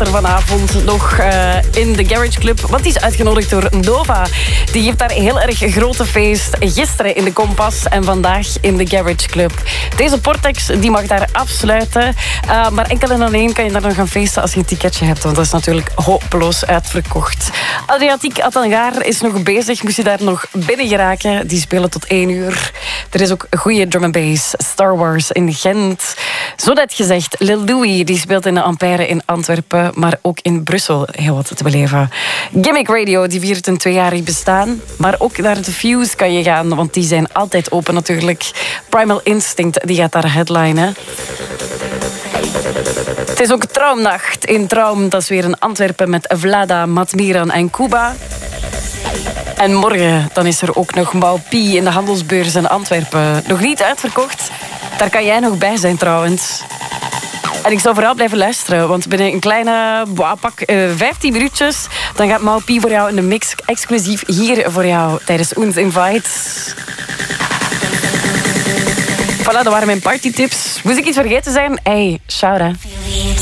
later vanavond nog in de Garage Club. Want die is uitgenodigd door Nova. Die geeft daar een heel erg grote feest. Gisteren in de Kompas en vandaag in de Garage Club. Deze Portex die mag daar afsluiten. Maar enkel en alleen kan je daar nog gaan feesten als je een ticketje hebt. Want dat is natuurlijk hopeloos uitverkocht. Adriatiek Attengaar is nog bezig. Moest je daar nog binnen geraken. Die spelen tot 1 uur. Er is ook goede drum and bass. Star Wars in Gent. Zo net gezegd, Lil Louis die speelt in de Ampère in Antwerpen. Maar ook in Brussel heel wat te beleven. Gimmick Radio die viert een 2-jarig bestaan. Maar ook naar de Fuse kan je gaan. Want die zijn altijd open natuurlijk. Primal Instinct die gaat daar headlinen. Het is ook Traumnacht in Traum. Dat is weer in Antwerpen met Vlada, Matmiran en Kuba. En morgen dan is er ook nog Maupie in de Handelsbeurs in Antwerpen. Nog niet uitverkocht. Daar kan jij nog bij zijn trouwens. En ik zou vooral blijven luisteren. Want binnen een kleine 15 minuutjes... dan gaat Maupie voor jou in de mix exclusief hier voor jou tijdens Oens Invite. Voilà, dat waren mijn partytips. Moest ik iets vergeten zijn? Hey, shout out.